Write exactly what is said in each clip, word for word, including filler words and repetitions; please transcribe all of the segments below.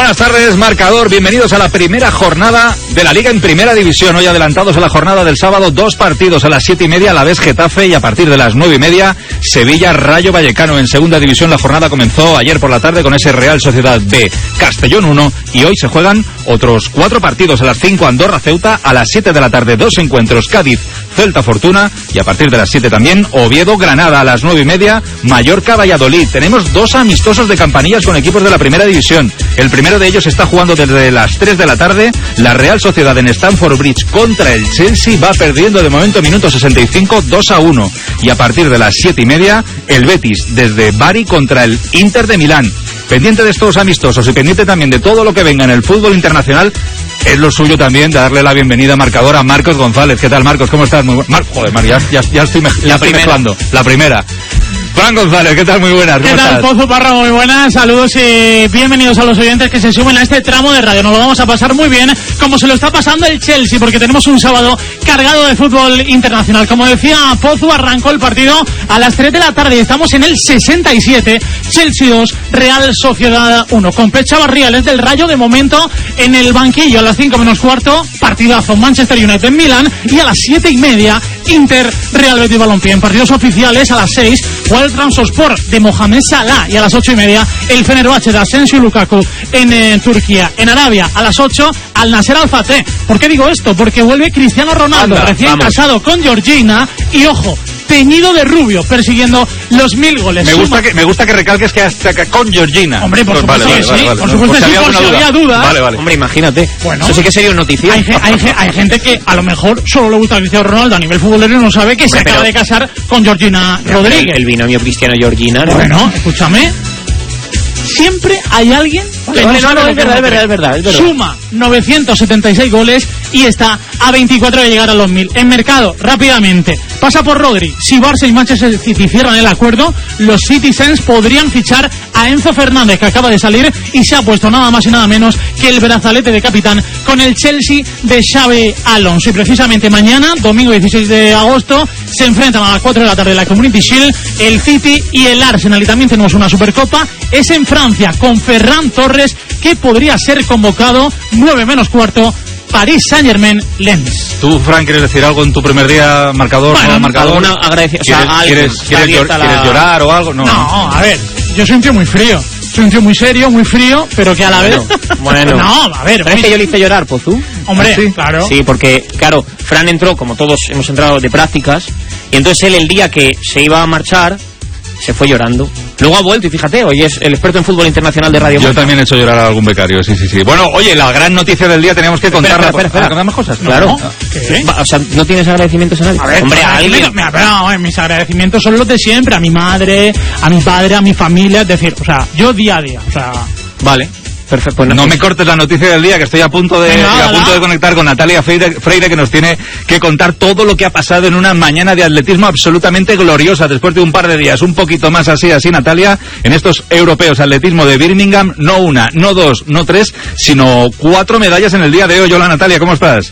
buenas tardes, marcador. Bienvenidos a la primera jornada de la Liga en Primera División. Hoy adelantados a la jornada del sábado, dos partidos a las siete y media, Alavés Getafe, y a partir de las nueve y media, Sevilla Rayo Vallecano. En Segunda División la jornada comenzó ayer por la tarde con ese Real Sociedad B Castellón uno, y hoy se juegan otros cuatro partidos. A las cinco Andorra Ceuta, a las siete de la tarde dos encuentros, Cádiz Celta Fortuna, y a partir de las siete también Oviedo Granada. A las nueve y media Mallorca Valladolid. Tenemos dos amistosos de campanillas con equipos de la Primera División. El primero de ellos está jugando desde las tres de la tarde. La Real Sociedad en Stamford Bridge contra el Chelsea va perdiendo de momento minuto sesenta y cinco, dos a uno. Y a partir de las siete y media el Betis desde Bari contra el Inter de Milán. Pendiente de estos amistosos y pendiente también de todo lo que venga en el fútbol internacional, es lo suyo también de darle la bienvenida marcadora a Marcos González. ¿Qué tal, Marcos? ¿Cómo estás? Muy bu- Mar- Joder, Mar, ya, ya, ya estoy, me- ya estoy mezclando. La primera. Fran González, ¿qué tal? Muy buenas. ¿Cómo ¿Qué tal, estás? Pozo Parra? Muy buenas. Saludos y bienvenidos a los oyentes que se suben a este tramo de radio. Nos lo vamos a pasar muy bien, como se lo está pasando el Chelsea, porque tenemos un sábado cargado de fútbol internacional. Como decía Pozo, arrancó el partido a las tres de la tarde. Estamos en el sesenta y siete. Chelsea dos, Real Sociedad uno. Con Pep Chavarriales del Rayo de momento en el banquillo. A las cinco menos cuarto, partidazo Manchester United Milán. Y a las siete y media, Inter Real Betis Balompié. En partidos oficiales, a las seis, el Trabzonspor de Mohamed Salah, y a las ocho y media el Fenerbahce de Asensio Lukaku en eh, Turquía. En Arabia, a las ocho, Al Nasser Al Fateh. ¿Por qué digo esto? Porque vuelve Cristiano Ronaldo, Anda, recién vamos. casado con Georgina, y ojo, teñido de rubio, persiguiendo los mil goles. Me gusta Suma- que, me gusta que recalques que hasta que con Georgina. Hombre, por Pues supuesto vale, que vale, sí, vale, por vale. supuesto que sí, por alguna si había dudas. Vale, vale. Hombre, imagínate. Bueno. Eso sí que sería una noticia. Hay, ge- hay, ge- hay gente que a lo mejor solo le gusta a Cristiano Ronaldo a nivel futbolero y no sabe que se Hombre, acaba pero- de casar con Georgina Rodríguez. El, el binomio Cristiano Georgina, ¿no? Bueno, escúchame. Siempre hay alguien que Vale, no no, sabe no, lo es que verdad, no es verdad, cree. es verdad, es verdad. Suma novecientos setenta y seis goles y está a veinticuatro de llegar a los mil. En mercado, rápidamente, pasa por Rodri. Si Barça y Manchester City cierran el acuerdo, los Citizens podrían fichar a Enzo Fernández, que acaba de salir y se ha puesto nada más y nada menos que el brazalete de capitán con el Chelsea de Xabi Alonso. Y precisamente mañana, domingo dieciséis de agosto, se enfrentan a las cuatro de la tarde en la Community Shield el City y el Arsenal. Y también tenemos una Supercopa, es en Francia, con Ferran Torres, que podría ser convocado. Nueve menos cuarto, París Saint-Germain Lens. ¿Tú, Fran, quieres decir algo en tu primer día marcador? Bueno, no marcador? alguna agradeci- o sea, ¿Quieres, algo, quieres, está quieres, abierta llor- la- ¿quieres llorar o algo? No. No, a ver, yo soy un tío muy frío. Soy un tío muy serio, muy frío, pero que a la vez... Bueno. No, a ver, ¿Sabes que yo le hice llorar, Pozú? hombre, ¿Ah, sí? claro. Sí, porque, claro, Fran entró, como todos hemos entrado de prácticas, y entonces él, el día que se iba a marchar, se fue llorando. Luego ha vuelto, y fíjate, hoy es el experto en fútbol internacional de Radio Yo Marca. también he hecho llorar a algún becario, sí, sí, sí. Bueno, oye, la gran noticia del día tenemos que contarla. espera, espera, espera. ¿Ah, ¿contamos cosas? Claro. No, ¿qué? Va, o sea, ¿no tienes agradecimientos a nadie? A ver, Hombre, a agradecimiento- alguien. Mira, pero, eh, mis agradecimientos son los de siempre, a mi madre, a mi padre, a mi familia, es decir, o sea, yo día a día, o sea... Vale, perfecto. Pues No me cortes la noticia del día, que estoy a punto de, Venga, a hala. punto de conectar con Natalia Freire, Freire, que nos tiene que contar todo lo que ha pasado en una mañana de atletismo absolutamente gloriosa, después de un par de días, un poquito más así, así, Natalia, en estos europeos atletismo de Birmingham, no una, no dos, no tres, sino cuatro medallas en el día de hoy. Hola, Natalia, ¿cómo estás?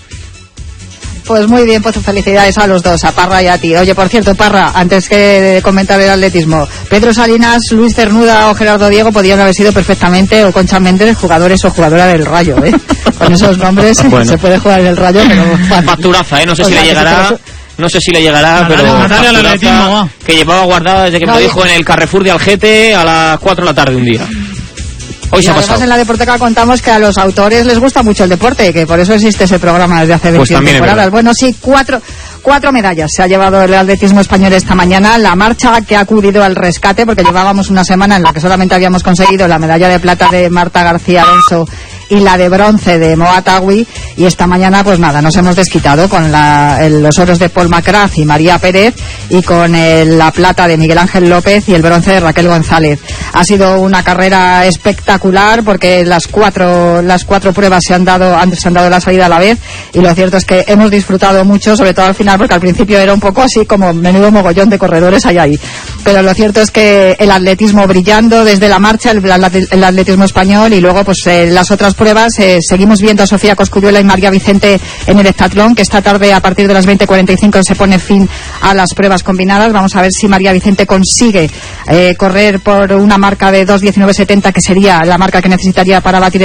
Pues muy bien, pues felicidades a los dos, a Parra y a ti. Oye, por cierto, Parra, antes que de comentar el atletismo, Pedro Salinas, Luis Cernuda o Gerardo Diego podrían haber sido perfectamente, o Concha Méndez, jugadores o jugadora del Rayo, ¿eh? Con esos nombres Bueno. se puede jugar en el Rayo, pero... bueno. Facturaza, ¿eh? No sé O si sea, le que llegará... se- No sé si le llegará, Natalia, pero Natalia, el facturaza atletismo, va. que llevaba guardada desde que me No, lo dijo dijo- en el Carrefour de Algete a las cuatro de la tarde un día. Hoy Y se ha además pasado. en la Deporteca contamos que a los autores les gusta mucho el deporte, que por eso existe ese programa desde hace Pues veintiún también es temporadas. verdad. Bueno, sí, cuatro, cuatro medallas se ha llevado el atletismo español esta mañana. La marcha que ha acudido al rescate, porque llevábamos una semana en la que solamente habíamos conseguido la medalla de plata de Marta García Alonso y la de bronce de Moa Tagui, y esta mañana pues nada, nos hemos desquitado con la, el- los oros de Paul Macrath y María Pérez, y con el- la plata de Miguel Ángel López y el bronce de Raquel González. Ha sido una carrera espectacular porque las cuatro las cuatro pruebas se han dado han, se han dado la salida a la vez, y lo cierto es que hemos disfrutado mucho, sobre todo al final, porque al principio era un poco así como menudo mogollón de corredores hay ahí, pero lo cierto es que el atletismo brillando desde la marcha, el, el atletismo español, y luego pues eh, las otras pruebas. Eh, seguimos viendo a Sofía Cosculluela y María Vicente en el heptatlón, que esta tarde a partir de las veinte cuarenta y cinco se pone fin a las pruebas combinadas. Vamos a ver si María Vicente consigue eh, correr por una marca de dos diecinueve setenta, que sería la marca que necesitaría para batir